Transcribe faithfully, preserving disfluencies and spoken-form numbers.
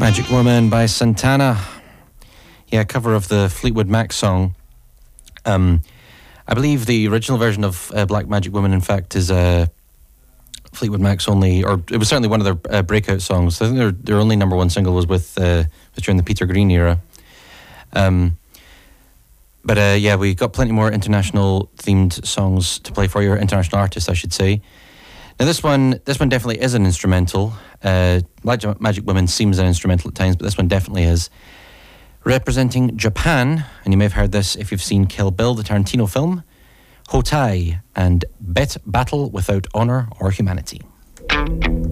Magic Woman by Santana. Yeah, cover of the Fleetwood Mac song. Um, I believe the original version of uh, Black Magic Woman, in fact, is uh, Fleetwood Mac's only, or it was certainly one of their uh, breakout songs. I think their their only number one single was with uh, was during the Peter Green era. Um, but uh, yeah, we got plenty more international themed songs to play for you, or international artists, I should say. Now this one, this one definitely is an instrumental. Uh, Black Magic Woman seems an instrumental at times, but this one definitely is. Representing Japan, and you may have heard this if you've seen Kill Bill, the Tarantino film, Hotai and Bet Battle Without Honor or Humanity.